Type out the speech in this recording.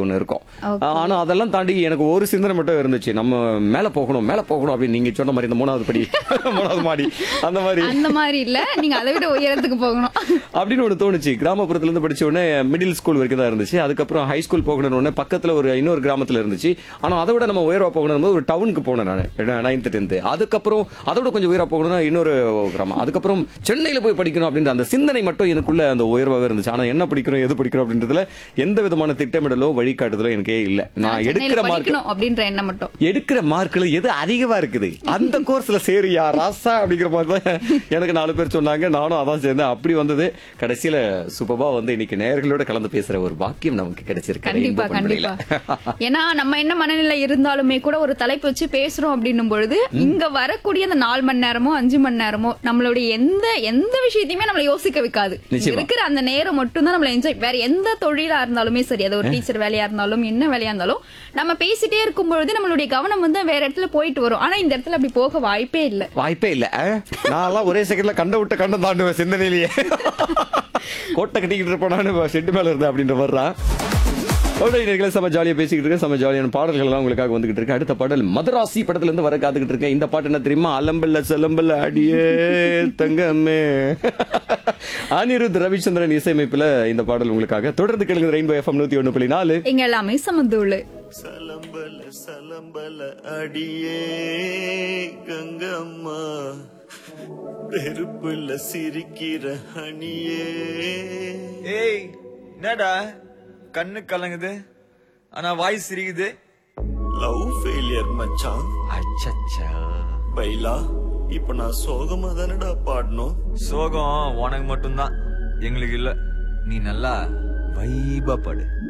ஒண்ணு இருக்கும். ஆனா அதெல்லாம் தாண்டி எனக்கு ஒரு சிந்தனை மட்டும் இருந்துச்சு, நம்ம மேல போகணும் அப்படின்னு நீங்க சொன்ன மாதிரி இந்த 3வது படி 3வது மாடி அந்த மாதிரி இல்ல, நீங்க அதை விட உயரத்துக்கு போகணும் அப்படின்னு ஒண்ணு தோணுச்சு. கிராமப்புறத்துல இருந்து படிச்ச உடனே மிடில் ஸ்கூல் வரைக்கும் தான் இருந்துச்சு. அதுக்கப்புறம் ஹை ஸ்கூல் போகணும் உடனே பக்கத்துல இன்னொரு கிராமத்துல இருந்துச்சு. ஆனா அதை விட நம்ம உயரா போகணும் ஒரு டவுனுக்கு போனேன் நான் 9th 10th. அதுக்கப்புறம் அதோட கொஞ்சம் உயரா போகணும்னா இன்னொரு கிராமம். அதுக்கப்புறம் சென்னையில போய் படிக்கணும் அப்படின்ற அந்த சிந்தனை மட்டும் எனக்குள்ள அந்த உயர்வாக இருந்துச்சு. ஆனா என்ன படிக்கிறோம் எது படிக்கிறோம் அப்படின்றதுல எந்த விதமான திட்டமிடலோ வழிகாட்டுதலோ எனக்கே இல்ல. நான் எடுக்கிற மார்க் அப்படின்ற எண்ணம் மட்டும், எடுக்கிற மார்க்ல எது அதிகமா இருக்குது அந்த கோர்ஸ்ல சேரியா ராசா அப்படிங்கிற மாதிரி தான் எனக்கு 4 பேர் சொன்னாங்க. நானும் அதான் சேர்ந்தேன். அப்படி வந்தது. கடைசியில சூப்பரா இன்னைக்கு நேயர்களோட கலந்து பேசுற ஒரு பாக்கியம் நமக்கு கிடைச்சிருக்கு. கண்டிப்பா கண்டிப்பா. ஏன்னா நம்ம என்ன மனநிலை இருந்தாலுமே கூட ஒரு தலைப்பு வச்சு பேசுறோம் அப்படின்னும் பொழுது இங்க வரக்கூடிய அந்த 4 மணி நேரமோ 5 மணி நேரமோ நம்மளுடைய எந்த விஷயத்தையுமே நம்மள யோசிக்க வைக்காது. இருக்கிற அந்த நேரம் மட்டும் தான் நம்மள என்ஜாய். வேற எந்த தொழிலா இருந்தாலுமே சரி, அது ஒரு டீச்சர் வேலையா இருந்தாலும் என்ன வேலையா இருந்தாலும் நம்ம பேசிட்டே இருக்கும் பொழுது நம்மளுடைய கவனம் வேற இடத்துல போயிட்டு வரும். ஆனா இந்த இடத்துல அப்படி போக வாய்ப்பே இல்ல. நான் ஒரே செகண்ட்ல கண்ட தாண்டுவேன் சிந்தனையிலேயே. கோட்டை கட்டிக்கிட்டு இருப்பேன் ஷெட்டு மேல இருந்தேன் அப்படின்ற மாதிரி செம ஜாலியா பேசிக்கிட்டு இருக்கேன். செம ஜாலியான பாடல்கள் எல்லாம் உங்களுக்காக வந்துகிட்டு இருக்கு. அடுத்த பாடல் மதராசி படத்துல இருந்து வர காத்துக்கிட்டு இருக்கேன். இந்த பாட்டு என்ன தெரியுமா? அலம்பல்ல செலம்பல்ல அடியே தங்கமே. அனிருத் ரவிச்சந்திரன் இசையமைப்புல இந்த பாடல் உங்களுக்காக. தொடர்ந்து கேளுங்க ரெயின்போ FM 101.4. இங்க எல்லாமே சமந்தூளு. சலம்பல சலம்பல அடியே கங்கம்மா, பெருப்புல சிரிக்கிற அணியே. ஏய் என்னடா கண்ணு கலங்குது ஆனா வாய்ஸ் சிரிக்குது? லவ் ஃபெயிலியர் மச்சான். அச்சச்சா பைலா, இப்ப நான் சோகமா தானடா பாடணும். சோகம் உனக்கு மட்டும்தான், எங்களுக்கு இல்ல. நீ நல்லா வைபா பாடு.